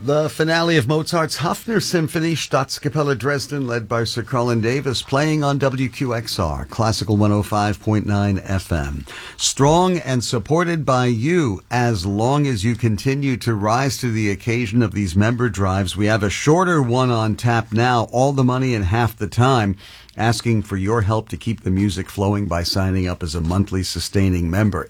The finale of Mozart's Hafner Symphony, Staatskapelle Dresden, led by Sir Colin Davis, playing on WQXR, Classical 105.9 FM. Strong and supported by you as long as you continue to rise to the occasion of these member drives. We have a shorter one on tap now, all the money in half the time, asking for your help to keep the music flowing by signing up as a monthly sustaining member.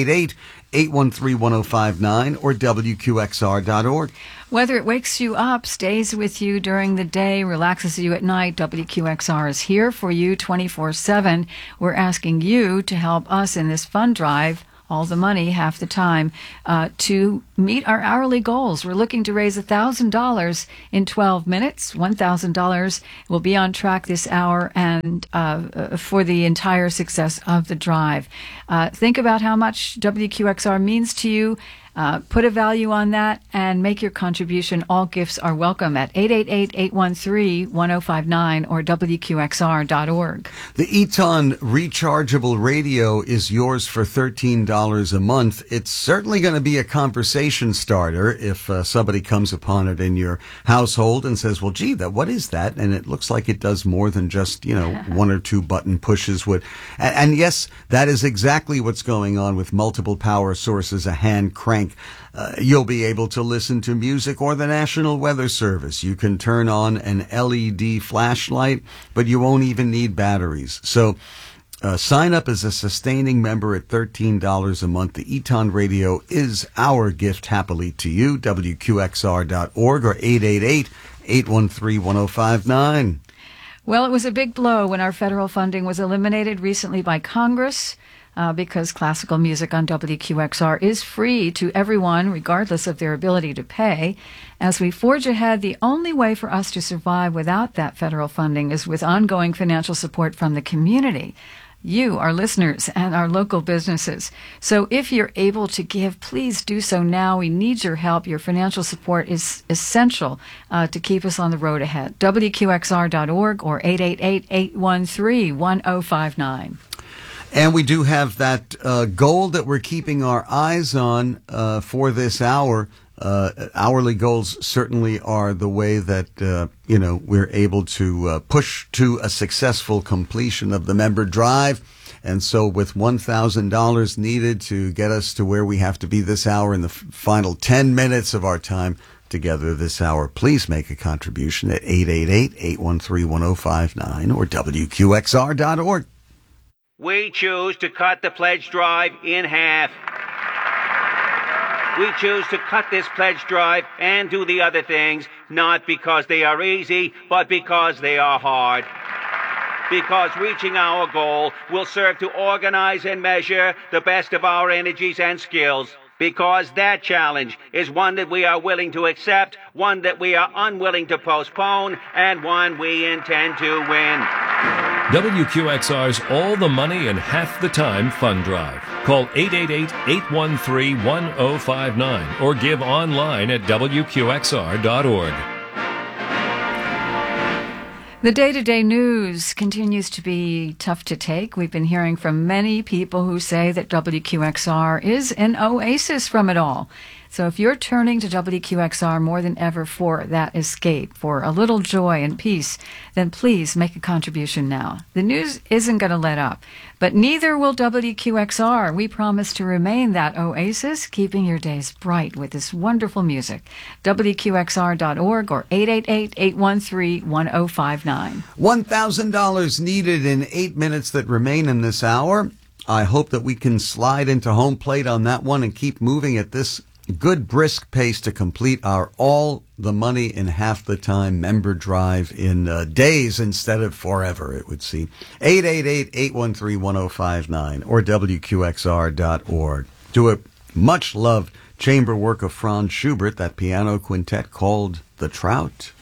888-813-1059 or WQXR.org. Whether it wakes you up, stays with you during the day, relaxes you at night, WQXR is here for you 24/7. We're asking you to help us in this fund drive, all the money, half the time, to meet our hourly goals. We're looking to raise $1,000 in 12 minutes. $1,000 will be on track this hour and for the entire success of the drive. Think about how much WQXR means to you. Put a value on that and make your contribution. All gifts are welcome at 888-813-1059 or WQXR.org. The Eton rechargeable radio is yours for $13 a month. It's certainly going to be a conversation starter if somebody comes upon it in your household and says, well, gee, what is that? And it looks like it does more than just, one or two button pushes. And yes, that is exactly what's going on with multiple power sources, a hand crank. You'll be able to listen to music or the National Weather Service. You can turn on an LED flashlight, but you won't even need batteries. So sign up as a sustaining member at $13 a month. The Eton Radio is our gift happily to you. WQXR.org or 888-813-1059. Well, it was a big blow when our federal funding was eliminated recently by Congress. Because classical music on WQXR is free to everyone, regardless of their ability to pay. As we forge ahead, the only way for us to survive without that federal funding is with ongoing financial support from the community, you, our listeners, and our local businesses. So if you're able to give, please do so now. We need your help. Your financial support is essential to keep us on the road ahead. WQXR.org or 888-813-1059. And we do have that goal that we're keeping our eyes on for this hour. Hourly goals certainly are the way that, we're able to push to a successful completion of the member drive. And so with $1,000 needed to get us to where we have to be this hour in the final 10 minutes of our time together this hour, please make a contribution at 888-813-1059 or WQXR.org. We choose to cut the pledge drive in half. We choose to cut this pledge drive and do the other things, not because they are easy, but because they are hard. Because reaching our goal will serve to organize and measure the best of our energies and skills. Because that challenge is one that we are willing to accept, one that we are unwilling to postpone, and one we intend to win. WQXR's All the Money in Half the Time Fund Drive. Call 888-813-1059 or give online at WQXR.org. The day-to-day news continues to be tough to take. We've been hearing from many people who say that WQXR is an oasis from it all. So if you're turning to WQXR more than ever for that escape, for a little joy and peace, then please make a contribution now. The news isn't going to let up, but neither will WQXR. We promise to remain that oasis, keeping your days bright with this wonderful music. WQXR.org or 888-813-1059. $1,000 needed in 8 minutes that remain in this hour. I hope that we can slide into home plate on that one and keep moving at this good brisk pace to complete our All the Money in Half the Time member drive in days instead of forever, it would seem. 888-813-1059 or WQXR.org. To a much-loved chamber work of Franz Schubert, that piano quintet called The Trout.